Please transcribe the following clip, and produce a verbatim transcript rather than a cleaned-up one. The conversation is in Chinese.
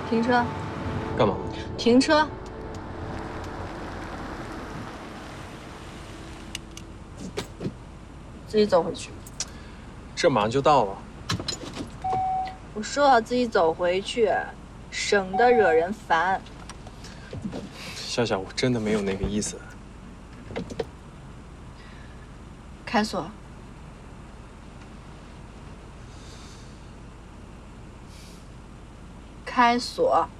停车！ 干嘛？ 停车！自己走回去。 这马上就到了。 我说要自己走回去，省得惹人烦。 笑笑，我真的没有那个意思。 开锁。开锁。